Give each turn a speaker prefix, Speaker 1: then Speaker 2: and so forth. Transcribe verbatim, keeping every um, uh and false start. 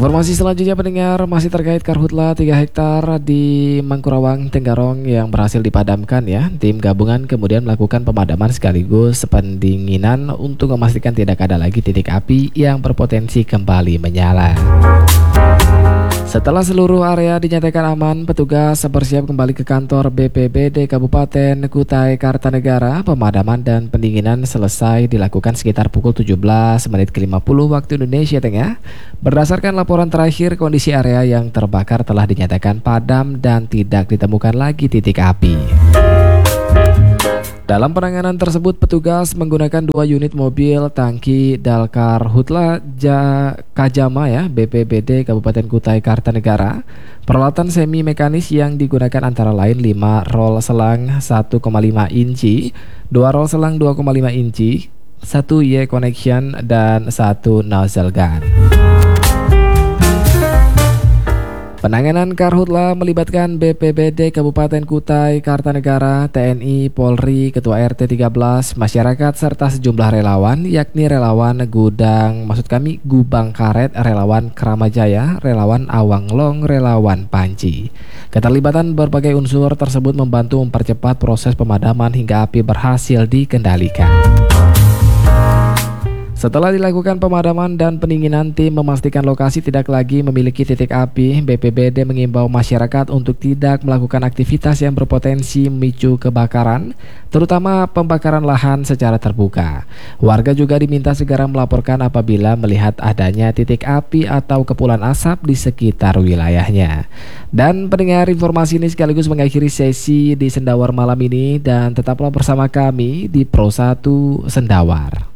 Speaker 1: Informasi selanjutnya pendengar masih terkait karhutla tiga hektar di Mangkurawang, Tenggarong yang berhasil dipadamkan ya. Tim gabungan kemudian melakukan pemadaman sekaligus pendinginan untuk memastikan tidak ada lagi titik api yang berpotensi kembali menyala. Setelah seluruh area dinyatakan aman, petugas bersiap kembali ke kantor B P B D Kabupaten Kutai Kartanegara. Pemadaman dan pendinginan selesai dilakukan sekitar pukul tujuh belas menit ke lima puluh waktu Indonesia Tengah. Berdasarkan laporan terakhir, kondisi area yang terbakar telah dinyatakan padam dan tidak ditemukan lagi titik api. Dalam penanganan tersebut, petugas menggunakan dua unit mobil tangki Dalkar Hutla ja, Kajama ya, B P B D Kabupaten Kutai Kartanegara. Peralatan semi mekanis yang digunakan antara lain lima roll selang satu koma lima inci, dua roll selang dua koma lima inci, satu Y connection dan satu nozzle gun. Penanganan karhutla melibatkan B P B D Kabupaten Kutai Kartanegara, T N I, Polri, Ketua R T tiga belas, masyarakat serta sejumlah relawan, yakni relawan Gudang, maksud kami Gubang Karet, relawan Kramajaya, relawan Awanglong, relawan Panci. Keterlibatan berbagai unsur tersebut membantu mempercepat proses pemadaman hingga api berhasil dikendalikan. Setelah dilakukan pemadaman dan pendinginan, tim memastikan lokasi tidak lagi memiliki titik api. B P B D mengimbau masyarakat untuk tidak melakukan aktivitas yang berpotensi memicu kebakaran, terutama pembakaran lahan secara terbuka. Warga juga diminta segera melaporkan apabila melihat adanya titik api atau kepulan asap di sekitar wilayahnya. Dan pendengar, informasi ini sekaligus mengakhiri sesi di Sendawar malam ini, dan tetaplah bersama kami di Pro satu Sendawar.